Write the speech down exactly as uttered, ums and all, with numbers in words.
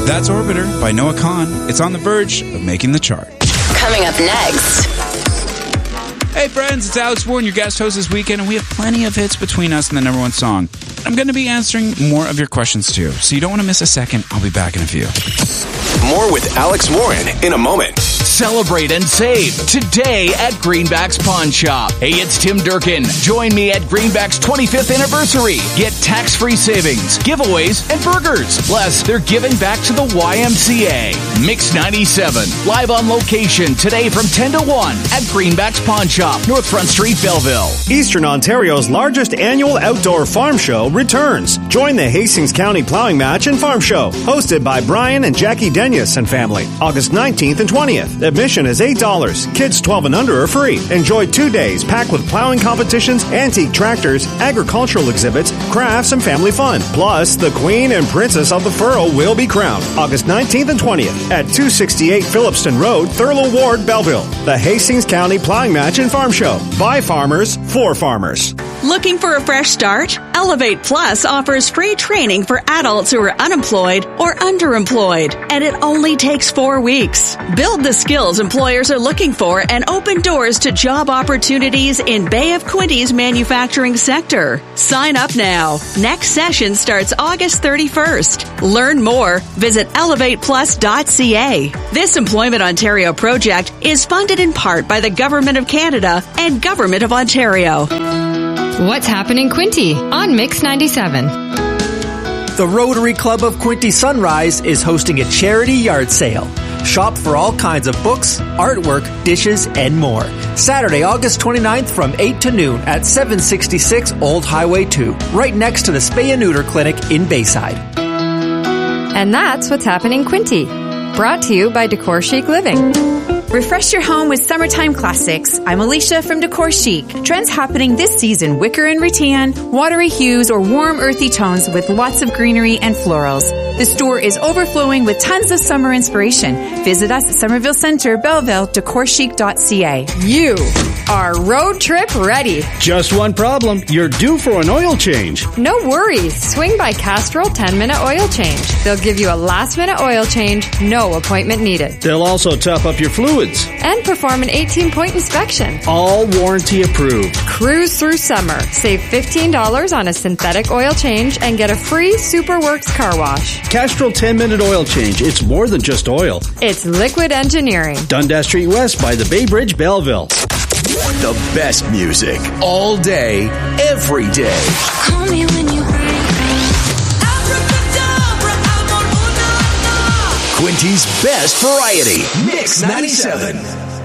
That's Orbiter by Noah Kahan. It's on the verge of making the chart. Coming up next. Hey friends, it's Alex Warren, your guest host this weekend, and we have plenty of hits between us and the number one song. I'm going to be answering more of your questions too, so you don't want to miss a second. I'll be back in a few. More with Alex Warren in a moment. Celebrate and save today at Greenback's Pawn Shop. Hey, it's Tim Durkin. Join me at Greenback's twenty-fifth anniversary. Get tax-free savings, giveaways, and burgers. Plus, they're giving back to the Y M C A. Mix ninety-seven, live on location today from ten to one at Greenback's Pawn Shop, North Front Street, Belleville. Eastern Ontario's largest annual outdoor farm show returns. Join the Hastings County Plowing Match and Farm Show, hosted by Brian and Jackie Dennis and family, August nineteenth and twentieth. Admission is eight dollars. Kids twelve and under are free. Enjoy two days packed with plowing competitions, antique tractors, agricultural exhibits, crafts, and family fun. Plus, the Queen and Princess of the Furrow will be crowned August nineteenth and twentieth at two sixty-eight Phillipston Road, Thurlow Ward, Belleville. The Hastings County Plowing Match and Farm Show. By farmers, for farmers. Looking for a fresh start? Elevate Plus offers free training for adults who are unemployed or underemployed, and it only takes four weeks. Build the skills employers are looking for and open doors to job opportunities in Bay of Quinty's manufacturing sector. Sign up now. Next session starts August thirty-first. Learn more. Visit elevate plus dot c a. This Employment Ontario project is funded in part by the Government of Canada and Government of Ontario. What's happening, Quinty on Mix ninety-seven? The Rotary Club of Quinty Sunrise is hosting a charity yard sale. Shop for all kinds of books, artwork, dishes, and more. Saturday, August twenty-ninth from eight to noon at seven sixty-six Old Highway two, right next to the Spay and Neuter Clinic in Bayside. And that's what's happening, Quinty. Brought to you by Decor Chic Living. Refresh your home with summertime classics. I'm Alicia from Decor Chic. Trends happening this season: wicker and rattan, watery hues, or warm earthy tones with lots of greenery and florals. The store is overflowing with tons of summer inspiration. Visit us at Somerville Centre, Belleville, decor chic dot c a. You are road trip ready. Just one problem. You're due for an oil change. No worries. Swing by Castrol ten-minute oil change. They'll give you a last-minute oil change, no appointment needed. They'll also top up your fluids. And perform an eighteen-point inspection. All warranty approved. Cruise through summer. Save fifteen dollars on a synthetic oil change and get a free Superworks car wash. Castrol ten-minute oil change. It's more than just oil. It's liquid engineering. Dundas Street West by the Bay Bridge, Belleville. The best music all day, every day. Call me when you Quinty's best variety. Mix ninety-seven.